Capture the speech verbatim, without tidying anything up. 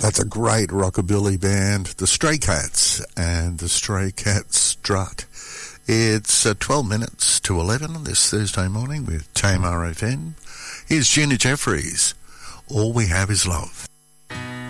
That's a great rockabilly band, the Stray Cats and the Stray Cats Strut. It's uh, twelve minutes to eleven on this Thursday morning with Tamar F M. Here's Gina Jeffries. All We Have Is Love.